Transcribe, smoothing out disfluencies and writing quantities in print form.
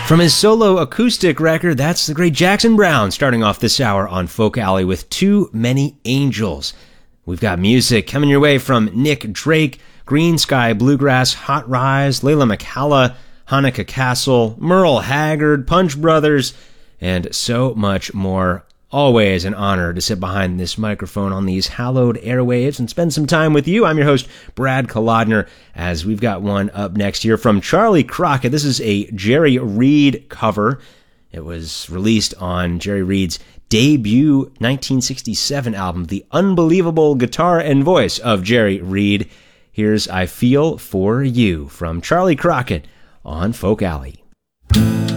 From his solo acoustic record, that's the great Jackson Browne, starting off this hour on Folk Alley with Too Many Angels. We've got music coming your way from Nick Drake, Green Sky Bluegrass, Hot Rise, Layla McCalla, Hanukkah Castle, Merle Haggard, Punch Brothers, and so much more. Always an honor to sit behind this microphone on these hallowed airwaves and spend some time with you. I'm your host, Brad Kolodner, as we've got one up next here from Charlie Crockett. This is a Jerry Reed cover. It was released on Jerry Reed's debut 1967 album, The Unbelievable Guitar and Voice of Jerry Reed. Here's I Feel For You from Charlie Crockett on Folk Alley.